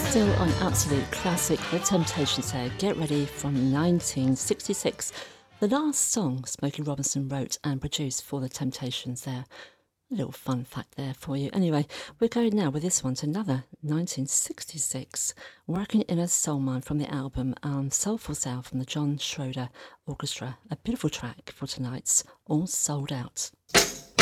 Still on Absolute Classic, The Temptations there. Get Ready from 1966. The last song Smokey Robinson wrote and produced for The Temptations there. A little fun fact there for you. Anyway, we're going now with this one to another 1966, Working in a Soul Mine from the album Soulful Sound from the John Schroeder Orchestra. A beautiful track for tonight's All Sold Out.